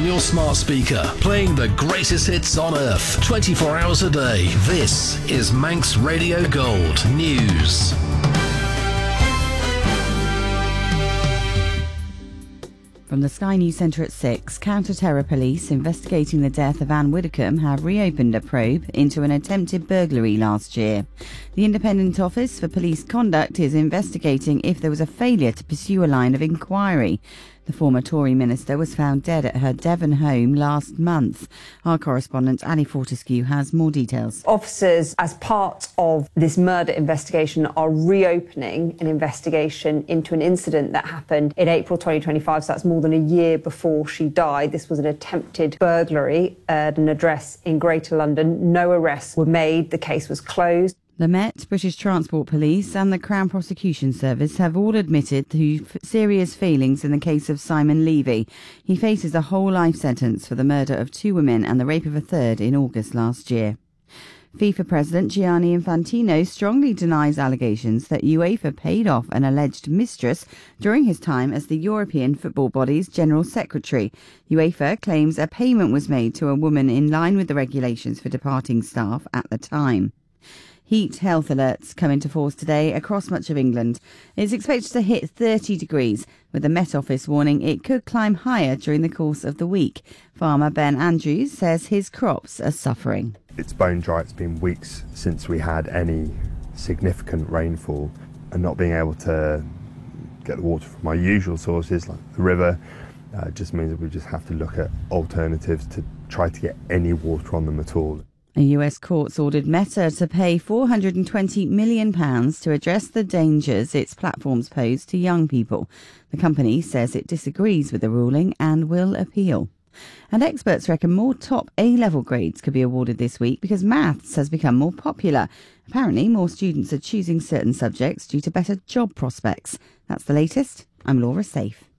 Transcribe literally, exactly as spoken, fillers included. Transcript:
on your smart speaker, playing the greatest hits on earth, twenty-four hours a day. This is Manx Radio Gold News. From the Sky News Centre at six, counter-terror police investigating the death of Anne Widdecombe have reopened a probe into an attempted burglary last year. The Independent Office for Police Conduct is investigating if there was a failure to pursue a line of inquiry. The former Tory minister was found dead at her Devon home last month. Our correspondent Ali Fortescue has more details. Officers, as part of this murder investigation, are reopening an investigation into an incident that happened in April twenty twenty-five, so that's more than a year before she died. This was an attempted burglary at an address in Greater London. No arrests were made. The case was closed. The Met, British Transport Police and the Crown Prosecution Service have all admitted to f- serious failings in the case of Simon Levy. He faces a whole life sentence for the murder of two women and the rape of a third in August last year. FIFA President Gianni Infantino strongly denies allegations that UEFA paid off an alleged mistress during his time as the European football body's General Secretary. UEFA claims a payment was made to a woman in line with the regulations for departing staff at the time. Heat health alerts come into force today across much of England. It's expected to hit thirty degrees, with the Met Office warning it could climb higher during the course of the week. Farmer Ben Andrews says his crops are suffering. It's bone dry. It's been weeks since we had any significant rainfall, and not being able to get the water from our usual sources like the river uh, just means that we just have to look at alternatives to try to get any water on them at all. A U S court's ordered Meta to pay four hundred twenty million pounds to address the dangers its platforms pose to young people. The company says it disagrees with the ruling and will appeal. And experts reckon more top A-level grades could be awarded this week because maths has become more popular. Apparently, more students are choosing certain subjects due to better job prospects. That's the latest. I'm Laura Safe.